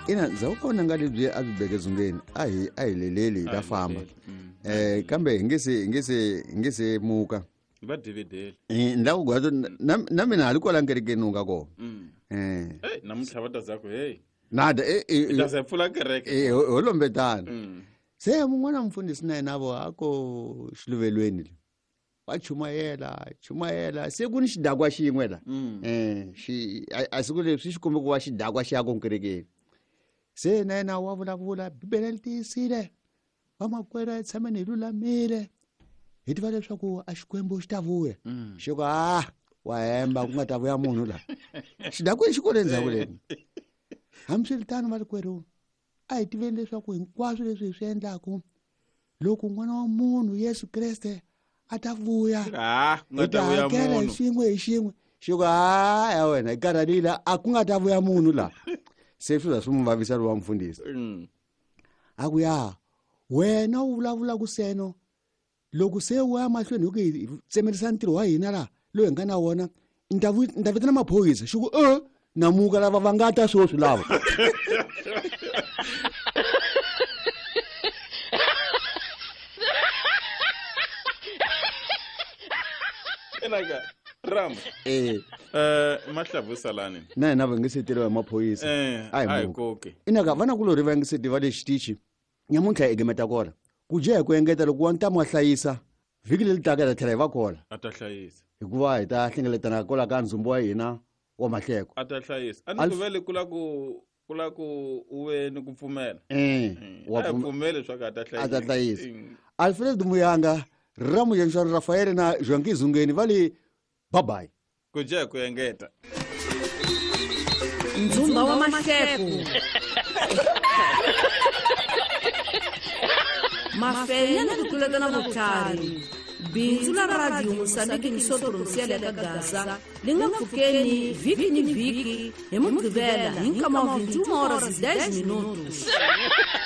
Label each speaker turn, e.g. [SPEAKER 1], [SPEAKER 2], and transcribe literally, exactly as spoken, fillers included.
[SPEAKER 1] ina zawukona ngale bye abibeke zungeni ayi ayileleli la famba eh kambe ngise ngise ngise muka
[SPEAKER 2] ba dividele
[SPEAKER 1] eh ndawo gwazo nami nalo la ngerekenuka ko
[SPEAKER 2] eh eh namhlabata zakho hey
[SPEAKER 1] nada eh eh
[SPEAKER 2] itasephula kereke
[SPEAKER 1] eh olombetana se mungwana mfundisi naye nabo akho siluvelweni wachumayela chumayela sekuni xidakwa xin'we la eh xi asikule swi xikombe ku wa xidakwa xa konkerekeni se na yena wa vulavula bibele litisile vamakwera tshameni hi lulamile hi tiva leswaku a xikwembu xi ta vuya xi ku ah wa hemba ku nga ta vuya munhu la xidakwa xi kole ndzhaku leni hambiswiritano valikwerhu a hi tiveni leswaku hinkwaswo leswi hi swi endlaku loko n'wana wa munhu Yesu Kreste a ta vuya
[SPEAKER 2] ah nga ta vuya munhu
[SPEAKER 1] xin'we hi xin'we xi ku ah ya wena i karhalile a ku nga ta vuya munhu la se swi swi mu vavisa lo wa mfundisi akuya wena u vulavula ku seno loko se wa mahlweni hi ku tsemerisa ntirho wa hina la lo nga na wona ndavu ndavitana maphoyisa xi ku eh namuka lava va nga ta swoswi lava
[SPEAKER 2] enaga ram
[SPEAKER 1] eh
[SPEAKER 2] eh mahlavu salani
[SPEAKER 1] na na va ngiseteliwa maphoyisa
[SPEAKER 2] ai koke
[SPEAKER 1] inaga vana ku lo riva ngisetiwa le xitichi nyamuntlha egemeta kona ku je ku engeta loko wa ntamo hlayisa vhiki le litaka la thlela va kona
[SPEAKER 2] ata hlayisa
[SPEAKER 1] hikuva hi ta hlengeletana kola ka ndzumbu wa hina wa mahleko
[SPEAKER 2] ata hlayisa ani ku vele kula ku kula ku uwe ni ku pfumela
[SPEAKER 1] eh
[SPEAKER 2] wa pfumela swa ka ata hlayisa
[SPEAKER 1] ata hlayisa Alfred Muyanga Ramu Jenshwa Rafael na Jwangi Zungeni vali bye-bye.
[SPEAKER 2] Kuja kuyengeta.
[SPEAKER 3] Nzumba wa mahleko. Mafenya na kutuleta na butari. Bintu la radio Mosambiki ni sotoronsiele ka Gaza. Linga fukeni viki ni viki. Emu kivela. Ninka ma vintu horas e dez minutos.